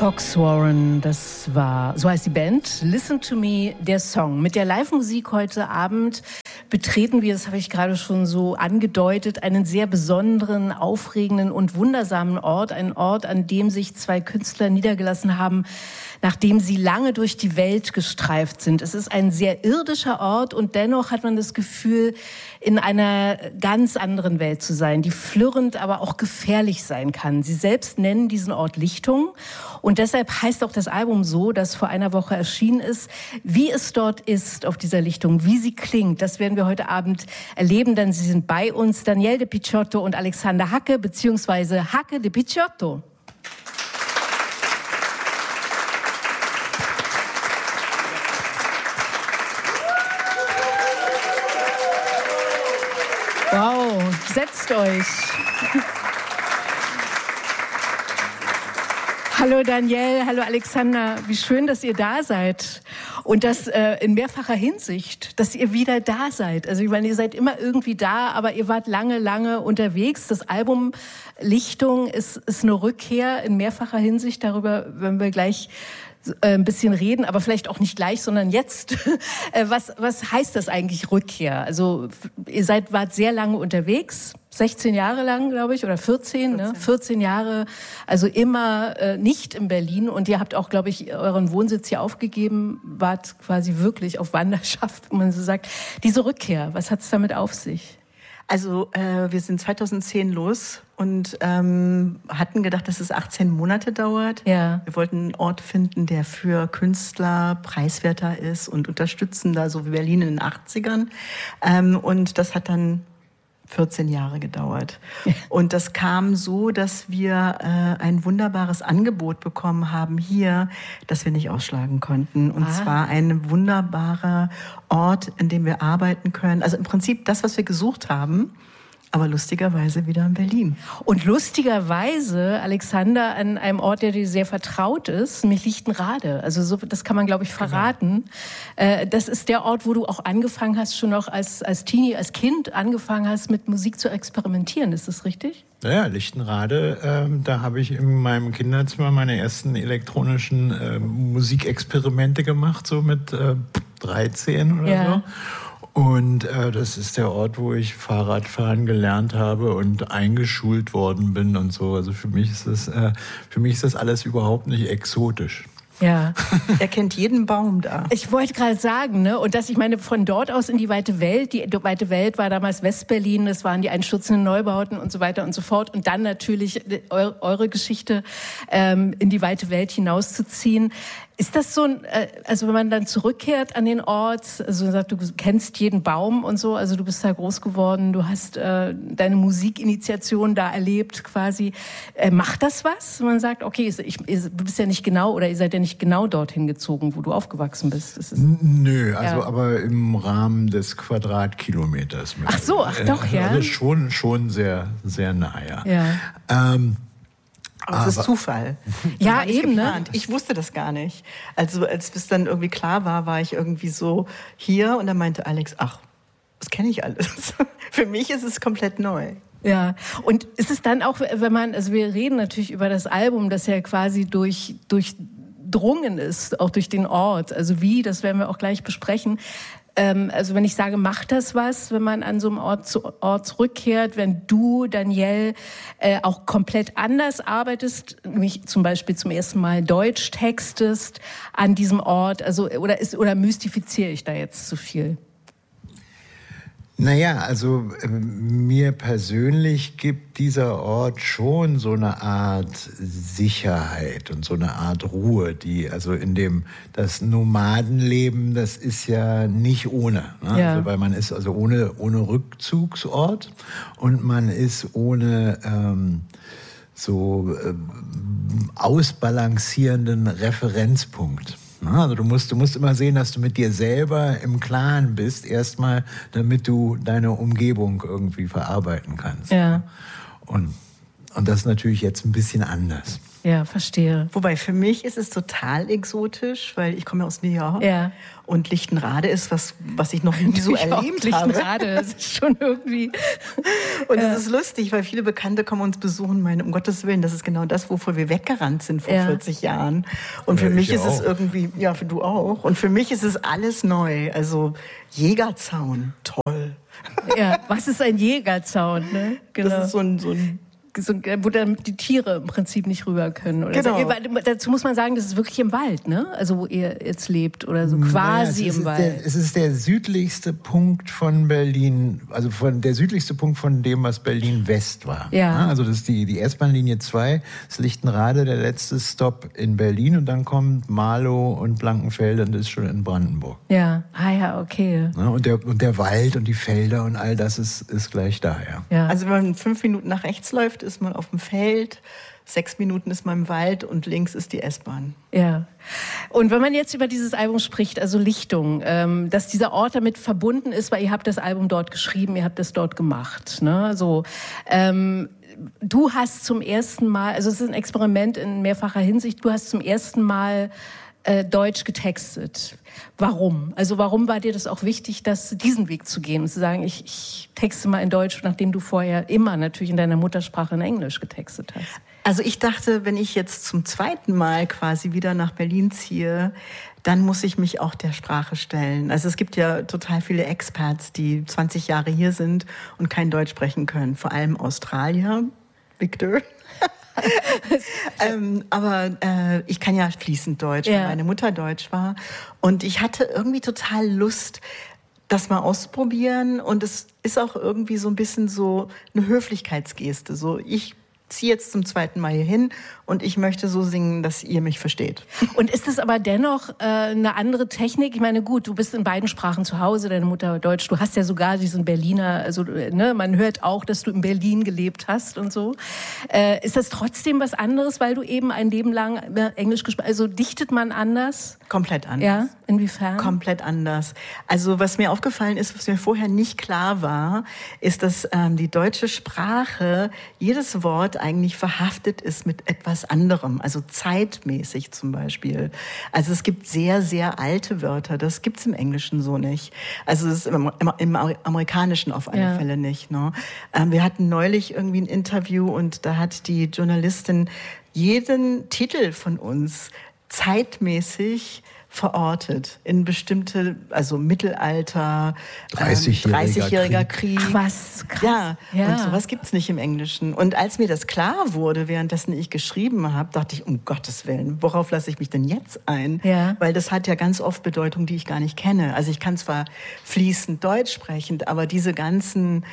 Fox Warren, das war, so heißt die Band, Listen to Me, der Song. Mit der Live-Musik heute Abend betreten wir, das habe ich gerade schon so angedeutet, einen sehr besonderen, aufregenden und wundersamen Ort. Ein Ort, an dem sich zwei Künstler niedergelassen haben, nachdem sie lange durch die Welt gestreift sind. Es ist ein sehr irdischer Ort und dennoch hat man das Gefühl, in einer ganz anderen Welt zu sein, die flirrend, aber auch gefährlich sein kann. Sie selbst nennen diesen Ort Lichtung und deshalb heißt auch das Album so, das vor einer Woche erschienen ist. Wie es dort ist auf dieser Lichtung, wie sie klingt, das werden wir heute Abend erleben, denn sie sind bei uns, Daniel de Picciotto und Alexander Hacke, beziehungsweise Hacke de Picciotto. Wow, setzt euch. Hallo Daniel, hallo Alexander, wie schön, dass ihr da seid und das in mehrfacher Hinsicht, dass ihr wieder da seid. Also ich meine, ihr seid immer irgendwie da, aber ihr wart lange, lange unterwegs. Das Album Lichtung ist eine Rückkehr in mehrfacher Hinsicht, darüber werden wir gleich ein bisschen reden, aber vielleicht auch nicht gleich, sondern jetzt. Was heißt das eigentlich Rückkehr? Also ihr wart sehr lange unterwegs, 16 Jahre lang, glaube ich, oder 14, ne? 14 Jahre, also immer nicht in Berlin. Und ihr habt auch, glaube ich, euren Wohnsitz hier aufgegeben, wart quasi wirklich auf Wanderschaft, wenn man so sagt. Diese Rückkehr, was hat es damit auf sich? Also wir sind 2010 los und hatten gedacht, dass es 18 Monate dauert. Ja. Wir wollten einen Ort finden, der für Künstler preiswerter ist und unterstützender, so wie Berlin in den 80ern. Und das hat dann 14 Jahre gedauert. Und das kam so, dass wir ein wunderbares Angebot bekommen haben hier, das wir nicht ausschlagen konnten. Und zwar ein wunderbarer Ort, in dem wir arbeiten können. Also im Prinzip das, was wir gesucht haben, aber lustigerweise wieder in Berlin. Und lustigerweise, Alexander, an einem Ort, der dir sehr vertraut ist, nämlich Lichtenrade. Also so, das kann man, glaube ich, verraten. Genau. Das ist der Ort, wo du auch angefangen hast, schon noch als Teenie, als Kind angefangen hast, mit Musik zu experimentieren. Ist das richtig? Ja, Lichtenrade, da habe ich in meinem Kinderzimmer meine ersten elektronischen Musikexperimente gemacht, so mit 13 oder so. Und das ist der Ort, wo ich Fahrradfahren gelernt habe und eingeschult worden bin und so. Also für mich ist das alles überhaupt nicht exotisch. Ja. Er kennt jeden Baum da. Ich wollte gerade sagen, ne, und ich meine, von dort aus in die weite Welt. Die weite Welt war damals Westberlin, das waren die einstürzenden Neubauten und so weiter und so fort. Und dann natürlich eure Geschichte in die weite Welt hinauszuziehen. Ist das so, also wenn man dann zurückkehrt an den Ort, also man sagt, du kennst jeden Baum und so, also du bist da groß geworden, du hast deine Musikinitiation da erlebt quasi. Macht das was? Wenn man sagt, okay, du bist ja nicht genau, oder ihr seid ja nicht genau dorthin gezogen, wo du aufgewachsen bist. Nö, also aber im Rahmen des Quadratkilometers. Ach so, doch, ja. Also schon sehr, sehr nah, ja. Aber es ist Zufall. Ja, eben, geplant. Ne? Ich wusste das gar nicht. Also als es dann irgendwie klar war ich irgendwie so hier und dann meinte Alex, ach, das kenne ich alles. Für mich ist es komplett neu. Ja, und ist es dann auch, wenn man, also wir reden natürlich über das Album, das ja quasi durchdrungen ist, auch durch den Ort. Also wie, das werden wir auch gleich besprechen. Also wenn ich sage, macht das was, wenn man an so einem Ort zurückkehrt, wenn du, Daniel, auch komplett anders arbeitest, nämlich zum Beispiel zum ersten Mal Deutsch textest an diesem Ort, also oder mystifiziere ich da jetzt zu viel? Naja, also mir persönlich gibt dieser Ort schon so eine Art Sicherheit und so eine Art Ruhe, also das Nomadenleben, das ist ja nicht ohne, ne? Ja. Also, weil man ist also ohne Rückzugsort und man ist ohne ausbalancierenden Referenzpunkt. Also du musst immer sehen, dass du mit dir selber im Klaren bist, erstmal, damit du deine Umgebung irgendwie verarbeiten kannst. Ja. Und Und das ist natürlich jetzt ein bisschen anders. Ja, verstehe. Wobei für mich ist es total exotisch, weil ich komme aus New York. Ja. Und Lichtenrade ist was ich noch nie so erlebt habe. Lichtenrade, das ist schon irgendwie... Und es ist lustig, weil viele Bekannte kommen uns besuchen und meinen, um Gottes Willen, das ist genau das, wovor wir weggerannt sind vor 40 Jahren. Und für mich ist es irgendwie, ja, für du auch. Und für mich ist es alles neu. Also Jägerzaun, toll. Ja, was ist ein Jägerzaun? Ne? Genau. Das ist so ein wo dann die Tiere im Prinzip nicht rüber können. Oder genau. So. Dazu muss man sagen, das ist wirklich im Wald, ne? Also wo ihr jetzt lebt oder so quasi im Wald. Es ist der südlichste Punkt von Berlin, also der südlichste Punkt von dem, was Berlin West war. Ja. Also das ist die S-Bahn-Linie 2, das Lichtenrade, der letzte Stopp in Berlin und dann kommt Marlow und Blankenfelde und das ist schon in Brandenburg. Ja, ja, okay. Und der Wald und die Felder und all das ist gleich da, ja. Also wenn man 5 Minuten nach rechts läuft, ist man auf dem Feld, 6 Minuten ist man im Wald und links ist die S-Bahn. Ja. Und wenn man jetzt über dieses Album spricht, also Lichtung, dass dieser Ort damit verbunden ist, weil ihr habt das Album dort geschrieben, ihr habt das dort gemacht, ne? So, du hast zum ersten Mal, also es ist ein Experiment in mehrfacher Hinsicht, du hast zum ersten Mal Deutsch getextet. Warum? Also warum war dir das auch wichtig, diesen Weg zu gehen und zu sagen, ich texte mal in Deutsch, nachdem du vorher immer natürlich in deiner Muttersprache in Englisch getextet hast? Also ich dachte, wenn ich jetzt zum zweiten Mal quasi wieder nach Berlin ziehe, dann muss ich mich auch der Sprache stellen. Also es gibt ja total viele Expats, die 20 Jahre hier sind und kein Deutsch sprechen können. Vor allem Australier, Victor. Aber ich kann ja fließend Deutsch, weil meine Mutter Deutsch war. Und ich hatte irgendwie total Lust, das mal auszuprobieren. Und es ist auch irgendwie so ein bisschen so eine Höflichkeitsgeste. So, ich ziehe jetzt zum zweiten Mal hier hin und ich möchte so singen, dass ihr mich versteht. Und ist es aber dennoch eine andere Technik? Ich meine, gut, du bist in beiden Sprachen zu Hause, deine Mutter Deutsch, du hast ja sogar diesen Berliner, also ne, man hört auch, dass du in Berlin gelebt hast und so. Ist das trotzdem was anderes, weil du eben ein Leben lang Englisch gesprochen hast? Also dichtet man anders? Komplett anders. Ja, inwiefern? Komplett anders. Also was mir aufgefallen ist, was mir vorher nicht klar war, ist, dass die deutsche Sprache, jedes Wort eigentlich verhaftet ist mit etwas anderem, also zeitmäßig zum Beispiel. Also es gibt sehr, sehr alte Wörter, das gibt's im Englischen so nicht. Also es ist im Amerikanischen auf alle Fälle nicht. Ne? Wir hatten neulich irgendwie ein Interview und da hat die Journalistin jeden Titel von uns zeitmäßig verortet in bestimmte, also Mittelalter, 30-jähriger Krieg. Ach, was krass. Ja, und sowas gibt's nicht im Englischen. Und als mir das klar wurde, währenddessen ich geschrieben habe, dachte ich, um Gottes Willen, worauf lasse ich mich denn jetzt ein? Ja. Weil das hat ja ganz oft Bedeutung, die ich gar nicht kenne. Also ich kann zwar fließend Deutsch sprechen, aber diese ganzen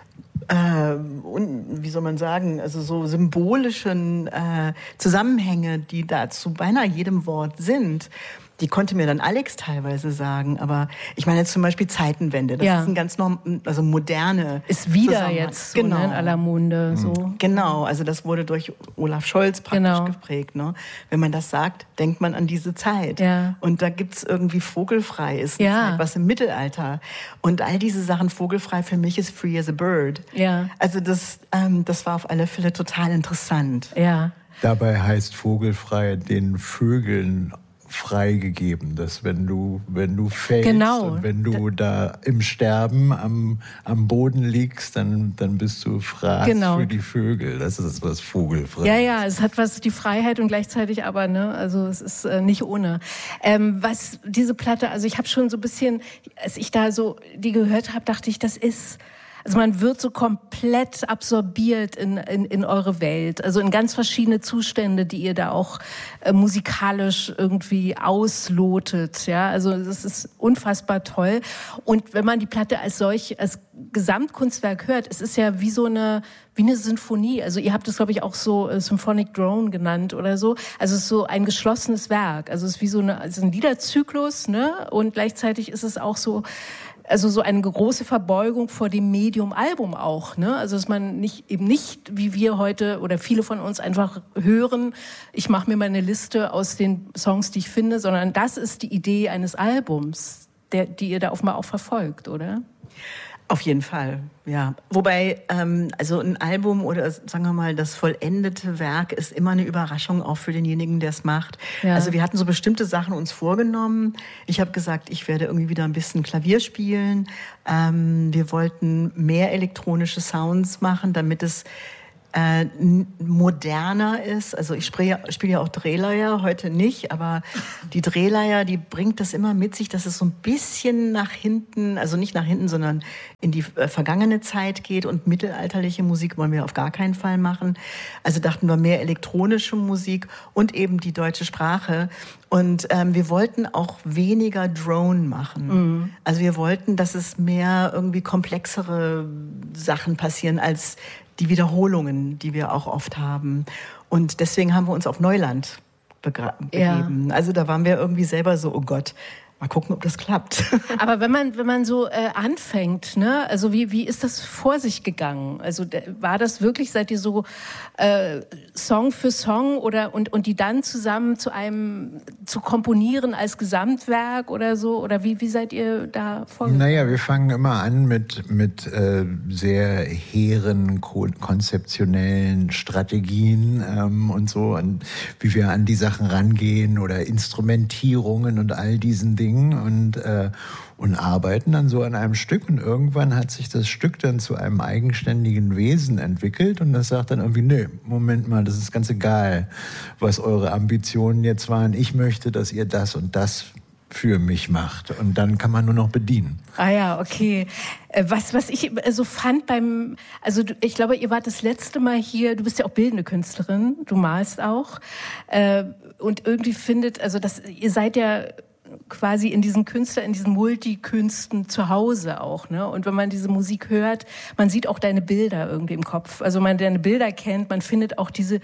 wie soll man sagen, also so symbolischen Zusammenhänge, die da zu beinahe jedem Wort sind, die konnte mir dann Alex teilweise sagen, aber ich meine jetzt zum Beispiel Zeitenwende, das ist ein ganz also moderne ist wieder jetzt so, genau. Ne, in aller Munde. So. Genau, also das wurde durch Olaf Scholz praktisch geprägt. Ne? Wenn man das sagt, denkt man an diese Zeit. Ja. Und da gibt's irgendwie Vogelfrei, ist eine Zeit, was im Mittelalter. Und all diese Sachen, Vogelfrei für mich ist Free as a Bird. Ja. Also das war auf alle Fälle total interessant. Ja. Dabei heißt Vogelfrei den Vögeln freigegeben, dass wenn du fällst und wenn du da im Sterben am Boden liegst, dann bist du Fraß für die Vögel. Das ist was Vogelfrei. Ja, es hat was, die Freiheit und gleichzeitig aber, ne, also es ist nicht ohne. Was diese Platte, also ich habe schon so ein bisschen, als ich da so die gehört habe, dachte ich, das ist... Also man wird so komplett absorbiert in eure Welt, also in ganz verschiedene Zustände, die ihr da auch musikalisch irgendwie auslotet, ja. Also das ist unfassbar toll. Und wenn man die Platte als Gesamtkunstwerk hört, es ist ja wie eine Sinfonie. Also ihr habt es, glaube ich, auch so Symphonic Drone genannt oder so. Also es ist so ein geschlossenes Werk. Also es ist wie ein Liederzyklus, ne? Und gleichzeitig ist es auch so eine große Verbeugung vor dem Medium-Album auch, ne? Also dass man eben nicht, wie wir heute oder viele von uns einfach hören, ich mache mir mal eine Liste aus den Songs, die ich finde, sondern das ist die Idee eines Albums, die ihr da offenbar auch verfolgt, oder? Auf jeden Fall, ja. Wobei, also ein Album oder sagen wir mal, das vollendete Werk ist immer eine Überraschung auch für denjenigen, der es macht. Ja. Also wir hatten so bestimmte Sachen uns vorgenommen. Ich habe gesagt, ich werde irgendwie wieder ein bisschen Klavier spielen. Wir wollten mehr elektronische Sounds machen, damit es moderner ist. Also ich spiele ja auch Drehleier, heute nicht, aber die Drehleier, die bringt das immer mit sich, dass es so ein bisschen nach hinten, also nicht nach hinten, sondern in die vergangene Zeit geht, und mittelalterliche Musik wollen wir auf gar keinen Fall machen. Also dachten wir mehr elektronische Musik und eben die deutsche Sprache. Und wir wollten auch weniger Drone machen. Mhm. Also wir wollten, dass es mehr irgendwie komplexere Sachen passieren als die Wiederholungen, die wir auch oft haben. Und deswegen haben wir uns auf Neuland begeben. Ja. Also da waren wir irgendwie selber so, oh Gott, mal gucken, ob das klappt. Aber wenn man so anfängt, ne, also wie ist das vor sich gegangen? Also war das wirklich, seid ihr so Song für Song und die dann zusammen zu komponieren als Gesamtwerk oder so? Oder wie seid ihr da vorgegangen? Naja, wir fangen immer an mit sehr hehren, konzeptionellen Strategien und so, wie wir an die Sachen rangehen oder Instrumentierungen und all diesen Dingen. Und arbeiten dann so an einem Stück, und irgendwann hat sich das Stück dann zu einem eigenständigen Wesen entwickelt, und das sagt dann irgendwie, nee, Moment mal, das ist ganz egal, was eure Ambitionen jetzt waren, ich möchte, dass ihr das und das für mich macht, und dann kann man nur noch bedienen. Ah ja, okay. Was ich so fand ich glaube, ihr wart das letzte Mal hier, du bist ja auch bildende Künstlerin, du malst auch, und irgendwie ihr seid ja quasi in diesen Multikünsten zu Hause auch, ne? Und wenn man diese Musik hört, man sieht auch deine Bilder irgendwie im Kopf. Also wenn man deine Bilder kennt, man findet auch diese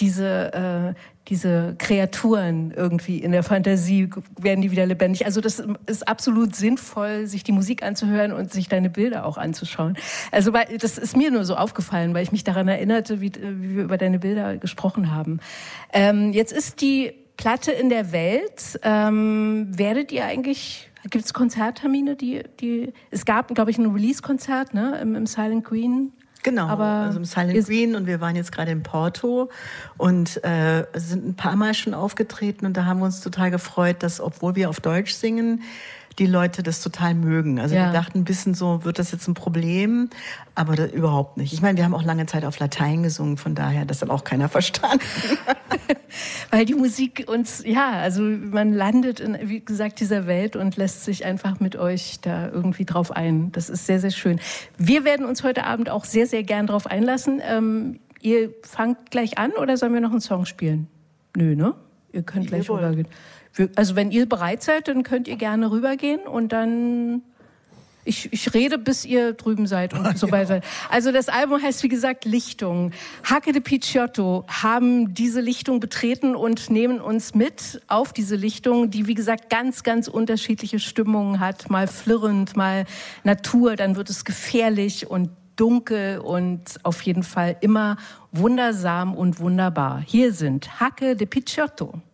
Kreaturen irgendwie in der Fantasie, werden die wieder lebendig. Also das ist absolut sinnvoll, sich die Musik anzuhören und sich deine Bilder auch anzuschauen. Also das ist mir nur so aufgefallen, weil ich mich daran erinnerte, wie wir über deine Bilder gesprochen haben. Jetzt ist die Platte in der Welt. Werdet ihr eigentlich, gibt es Konzerttermine, es gab, glaube ich, ein Release-Konzert, ne, im Silent Green? Genau, also im Silent Green, und wir waren jetzt gerade in Porto und sind ein paar Mal schon aufgetreten, und da haben wir uns total gefreut, dass, obwohl wir auf Deutsch singen, die Leute das total mögen. Also wir dachten ein bisschen so, wird das jetzt ein Problem? Aber überhaupt nicht. Ich meine, wir haben auch lange Zeit auf Latein gesungen, von daher, das hat auch keiner verstanden. Weil die Musik also man landet in, wie gesagt, dieser Welt und lässt sich einfach mit euch da irgendwie drauf ein. Das ist sehr, sehr schön. Wir werden uns heute Abend auch sehr, sehr gern drauf einlassen. Ihr fangt gleich an, oder sollen wir noch einen Song spielen? Nö, ne? Ihr könnt gleich rübergehen. Also wenn ihr bereit seid, dann könnt ihr gerne rübergehen, und dann ich rede, bis ihr drüben seid und so weiter. Also das Album heißt, wie gesagt, Lichtung. Hacke de Picciotto haben diese Lichtung betreten und nehmen uns mit auf diese Lichtung, die, wie gesagt, ganz, ganz unterschiedliche Stimmungen hat. Mal flirrend, mal Natur, dann wird es gefährlich und dunkel und auf jeden Fall immer wundersam und wunderbar. Hier sind Hacke de Picciotto.